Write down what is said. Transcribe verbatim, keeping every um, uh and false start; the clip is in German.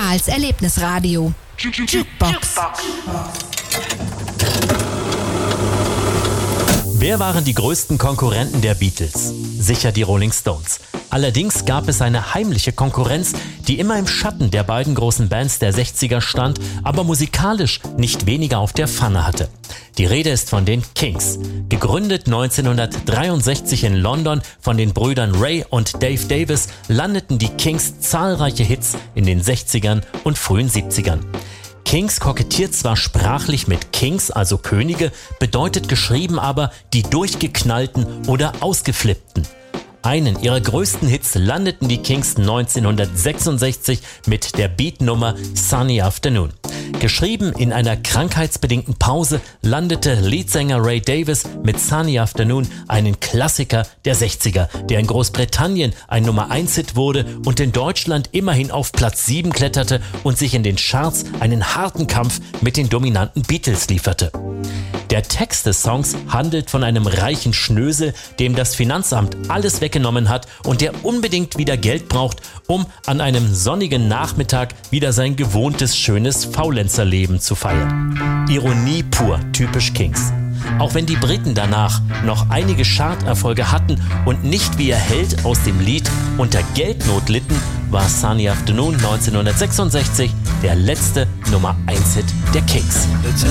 Karls Erlebnisradio. Jukebox. Wer waren die größten Konkurrenten der Beatles? Sicher die Rolling Stones. Allerdings gab es eine heimliche Konkurrenz, die immer im Schatten der beiden großen Bands der sechziger stand, aber musikalisch nicht weniger auf der Pfanne hatte. Die Rede ist von den Kings. Gegründet neunzehnhundertdreiundsechzig in London von den Brüdern Ray und Dave Davis, landeten die Kings zahlreiche Hits in den sechzigern und frühen siebzigern. Kings kokettiert zwar sprachlich mit Kings, also Könige, bedeutet geschrieben aber die durchgeknallten oder ausgeflippten. Einen ihrer größten Hits landeten die Kings neunzehnhundertsechsundsechzig mit der Beatnummer Sunny Afternoon. Geschrieben in einer krankheitsbedingten Pause landete Leadsänger Ray Davies mit Sunny Afternoon einen Klassiker der sechziger, der in Großbritannien ein Nummer eins Hit wurde und in Deutschland immerhin auf Platz sieben kletterte und sich in den Charts einen harten Kampf mit den dominanten Beatles lieferte. Der Text des Songs handelt von einem reichen Schnösel, dem das Finanzamt alles weggenommen hat und der unbedingt wieder Geld braucht, um an einem sonnigen Nachmittag wieder sein gewohntes, schönes Faulenzerleben zu feiern. Ironie pur, typisch Kings. Auch wenn die Briten danach noch einige Charterfolge hatten und nicht wie ihr Held aus dem Lied unter Geldnot litten, war Sunny Afternoon neunzehnhundertsechsundsechzig der letzte Nummer eins Hit der Kings.